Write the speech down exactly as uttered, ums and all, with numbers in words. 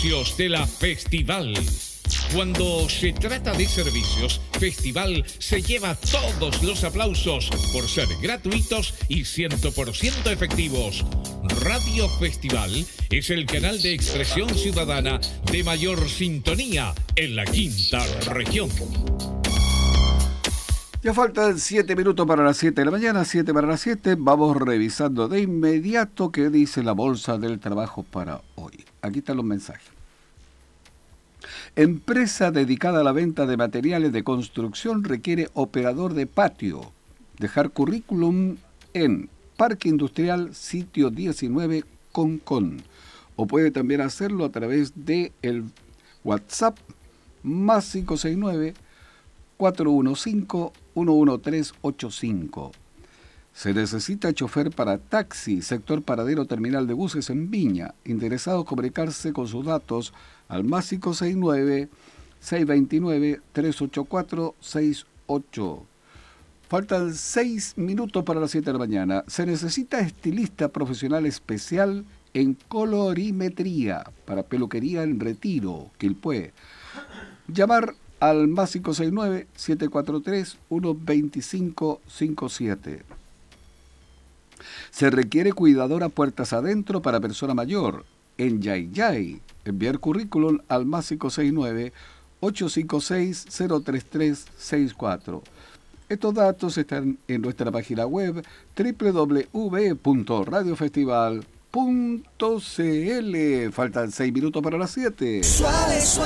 servicios de la Festival. Cuando se trata de servicios, Festival se lleva todos los aplausos por ser gratuitos y cien por ciento efectivos. Radio Festival es el canal de expresión ciudadana de mayor sintonía en la quinta región. Ya faltan siete minutos para las siete de la mañana, siete para las siete. Vamos revisando de inmediato qué dice la Bolsa del Trabajo para hoy. Aquí están los mensajes. Empresa dedicada a la venta de materiales de construcción requiere operador de patio. Dejar currículum en Parque Industrial Sitio diecinueve Concón. O puede también hacerlo a través de el WhatsApp más cinco seis nueve, cuatro uno cinco, uno uno tres ocho cinco. Se necesita chofer para taxi, sector paradero terminal de buses en Viña. Interesados comunicarse con sus datos al más cinco seis nueve, seis dos nueve, tres ocho cuatro seis ocho. Faltan seis minutos para las siete de la mañana. Se necesita estilista profesional especial en colorimetría para peluquería en Retiro, Quilpué. Llamar al más cinco seis nueve, siete cuatro tres, uno dos cinco cinco siete. Se requiere cuidadora puertas adentro para persona mayor en Yayay. Enviar currículum al más cinco seis nueve, ocho cinco seis, cero tres tres seis cuatro. Estos datos están en nuestra página web doble u doble u doble u punto radio festival punto c l. Faltan seis minutos para las siete. Suave, suave.